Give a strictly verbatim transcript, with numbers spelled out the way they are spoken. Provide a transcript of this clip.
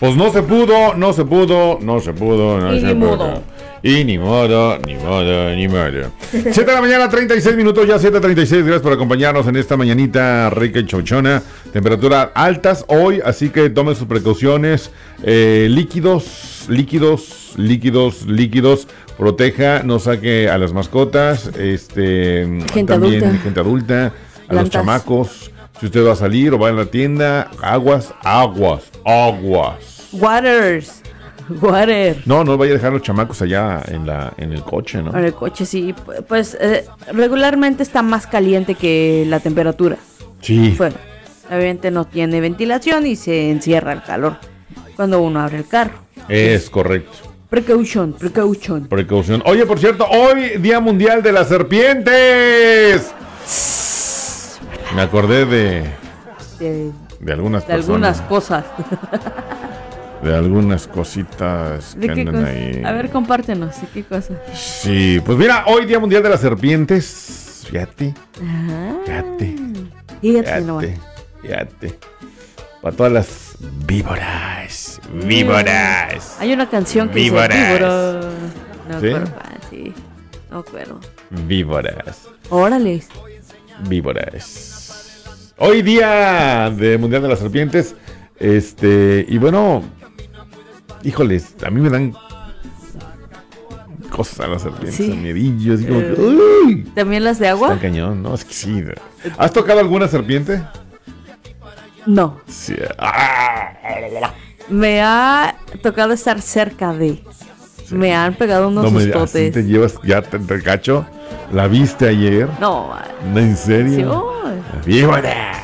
Pues no se pudo, no se pudo, no se pudo, no y se ni pudo. modo. Y ni modo, ni modo, ni modo. siete de la mañana, treinta y seis minutos, ya siete treinta y seis. Gracias por acompañarnos en esta mañanita rica y chauchona. Temperaturas altas hoy, así que tomen sus precauciones. Eh, líquidos, líquidos, líquidos, líquidos. Proteja, no saque a las mascotas. Este, gente también adulta. gente adulta, a Plantas. los chamacos. Si usted va a salir o va a la tienda, aguas, aguas, aguas. Waters. Water. No, no vaya a dejar los chamacos allá en la en el coche, ¿no? En el coche, sí. Pues eh, regularmente está más caliente que la temperatura. Sí. Bueno, obviamente no tiene ventilación y se encierra el calor cuando uno abre el carro. Es correcto. Precaución, precaución. Precaución. Oye, por cierto, hoy Día Mundial de las Serpientes. Me acordé de De, de algunas de personas, algunas cosas. de algunas cositas que ¿De qué andan cosa? ahí. A ver, compártenos. ¿De qué cosa? Sí, pues mira, hoy Día Mundial de las Serpientes. Fíjate, Ajá. fíjate, Fíjate nomás. fíjate, fíjate. Para todas las víboras, víboras. Hay una canción que Víboras. dice víbora. No ¿Sí? acuerdo. ah, sí. No acuerdo. Víboras, Órale. víboras. Hoy Día de Mundial de las Serpientes. Este, y bueno, híjoles, a mí me dan cosas a las serpientes, Sí. miedillos, así como que, Eh, uy, ¿También las de está agua? cañón, no, es que sí. ¿Has tocado alguna serpiente? No. Sí. Ah, Me ha tocado estar cerca de. Me han pegado unos no me así sustotes. te llevas, ya te, te cacho. ¿La viste ayer? No, ¿En sí, serio? oh. Víbora.